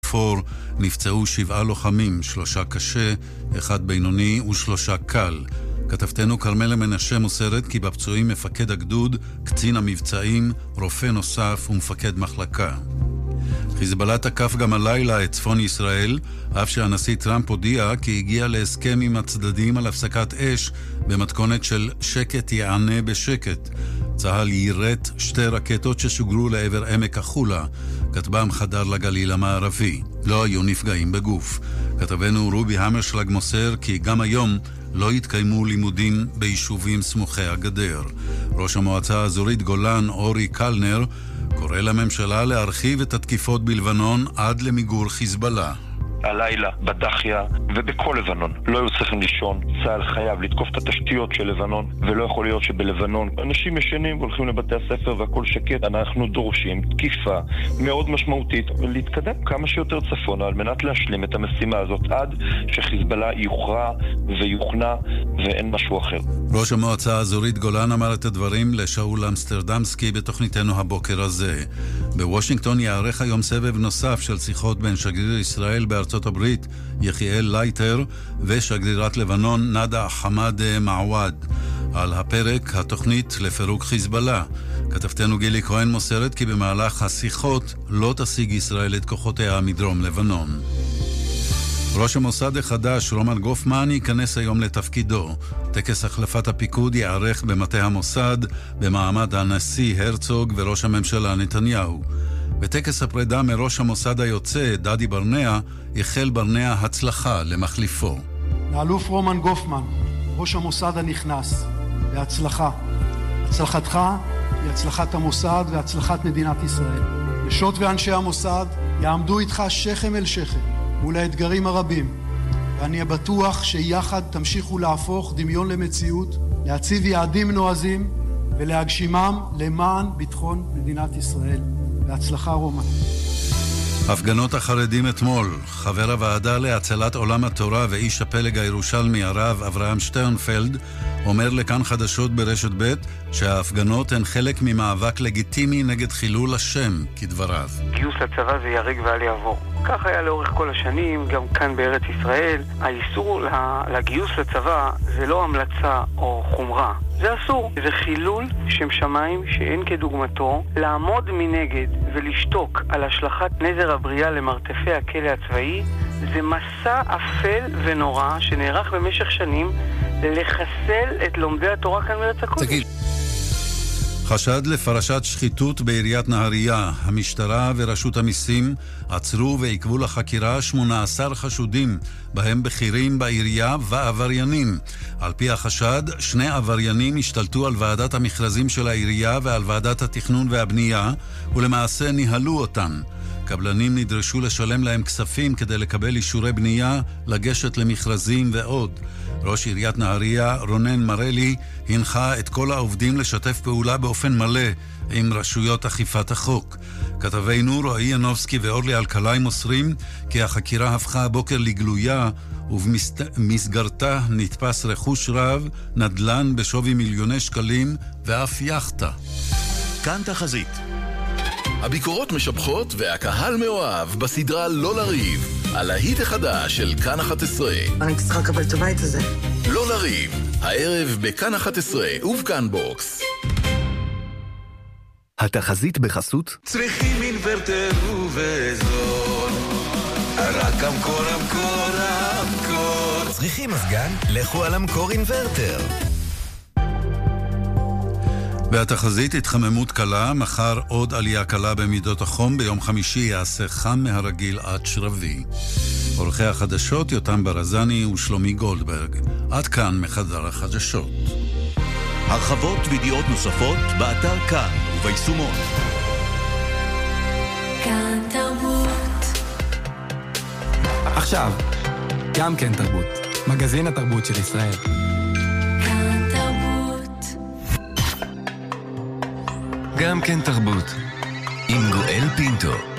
בלפור נפצעו 7 לוחמים, 3 קשה, 1 בינוני ו3 קל. כתבתנו קרמלה מנשה מוסרת כי בפצועים מפקד הגדוד, קצין המבצעים, רופא נוסף ומפקד מחלקה. חיזבאללה תקף גם הלילה את צפון ישראל, אף שהנשיא טראמפ הודיע כי הגיע להסכם עם הצדדים על הפסקת אש במתכונת של שקט יענה בשקט. צהל יירט 2 רקטות ששוגרו לעבר עמק החולה, כטב"ם חדר לגליל המערבי. לא היו נפגעים בגוף. כתבנו רובי המרשלג מוסר כי גם היום לא התקיימו לימודים ביישובים סמוכי הגדר. ראש המועצה האזורית גולן אורי קלנר קורא לממשלה להרחיב את התקיפות בלבנון עד למיגור חיזבאללה. הלילה, בדחיה ובכל לבנון לא היו צריכים לישון. צה"ל חייב לתקוף את התשתיות של לבנון, ולא יכול להיות שבלבנון אנשים ישנים והולכים לבתי הספר והכל שקט. אנחנו דורשים תקיפה מאוד משמעותית ולהתקדם כמה שיותר צפונה על מנת להשלים את המשימה הזאת עד שחיזבאללה יוכרע ויוכנע ואין משהו אחר. ראש המועצה האזורית גולן אמר את הדברים לשאול אמסטרדמסקי בתוכניתנו הבוקר הזה. בוושינגטון יערך היום סבב נוסף של שיחות בין שגריר ישראל בארצות הברית יחיאל לייטר ושגרירת לבנון נדה חמד מעווד. על הפרק התוכנית לפירוק חיזבאללה. כתבתנו גילי כהן מוסרת כי במהלך השיחות לא תשיג ישראל את כוחותיה מדרום לבנון. ראש המוסד החדש רומן גופמן ייכנס היום לתפקידו. טקס החלפת הפיקוד יערך במטה המוסד במעמד הנשיא הרצוג וראש הממשלה נתניהו. בטקס הפרידה מראש המוסד היוצא דדי ברנע יחל ברנע הצלחה למחליפו. לאלוף רומן גופמן, ראש המוסד הנכנס, בהצלחה. הצלחתך היא הצלחת המוסד והצלחת מדינת ישראל. נשות ואנשי המוסד יעמדו איתך שכם אל שכם מול האתגרים הרבים, ואני בטוח שיחד תמשיכו להפוך דמיון למציאות, להציב יעדים נועזים ולהגשימם למען ביטחון מדינת ישראל. בהצלחה רומן. הפגנות החרדים אתמול. חבר הוועדה להצלת עולם התורה ואיש הפלג הירושלמי הרב אברהם שטרנפלד אומר לכאן חדשות ברשת ב' שההפגנות הן חלק ממאבק לגיטימי נגד חילול השם, כדבריו. גיוס לצבא זה יריג ואל יעבור. כך היה לאורך כל השנים, גם כאן בארץ ישראל. האיסור לגיוס לצבא זה לא המלצה או חומרה. זה אסור. זה חילול שם שמיים שאין כדוגמתו. לעמוד מנגד ולשתוק על השלכת נזר הבריאה למרתפי הכלא הצבאי זה מסע אפל ונורא שנערך במשך שנים לחסל את לומדי התורה כאן בארץ הקודש. חשד לפרשת שחיתות בעיריית נהריה. המשטרה ורשות המיסים עצרו ועיכבו לחקירה 18 חשודים, בהם בכירים בעירייה ועבריינים. על פי החשד, 2 עבריינים השתלטו על ועדת המכרזים של העירייה ועל ועדת התכנון והבנייה, ולמעשה ניהלו אותן. קבלנים נדרשו לשלם להם כספים כדי לקבל אישורי בנייה, לגשת למכרזים ועוד. ראש עיריית נהריה, רונן מרלי, הנחה את כל העובדים לשתף פעולה באופן מלא עם רשויות אכיפת החוק. כתבינו רועי ינובסקי ואורלי אלקלעי מוסרים כי החקירה הפכה הבוקר לגלויה, ובמסגרתה נתפס רכוש רב, נדל"ן בשווי מיליוני שקלים ואף יחטה. כאן תחזית. הביקורות משבחות והקהל מאוהב בסדרה לא לריב, על ההיט החדש של כאן 11. אני צריכה לקבל את הבית הזה. לא לריב, הערב בכאן 11 ובכאן בוקס. התחזית בחסות צריכים אינוורטר ובזול, רק אמקור. צריכים מזגן? לכו על אמקור אינוורטר. והתחזית התחממות קלה, מחר עוד עלייה קלה במידות החום, ביום חמישי יעשה חם מהרגיל עד שרבי. עורכי החדשות יותם ברזני ושלומי גולדברג. עד כאן מחדר החדשות. הרחבות וידיעות נוספות באתר כאן וביישומון. כאן תרבות. עכשיו, גם כן תרבות. מגזין התרבות של ישראל. גם כן תרבות עם גואל פינטו.